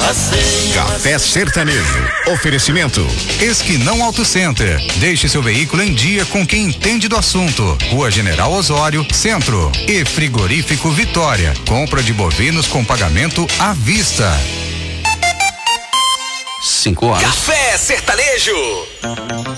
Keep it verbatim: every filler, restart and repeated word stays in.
Café Sertanejo. Oferecimento Esquinão Auto Center. Deixe seu veículo em dia com quem entende do assunto. Rua General Osório, Centro. E Frigorífico Vitória. Compra de bovinos com pagamento à vista. Cinco horas. Café Sertanejo.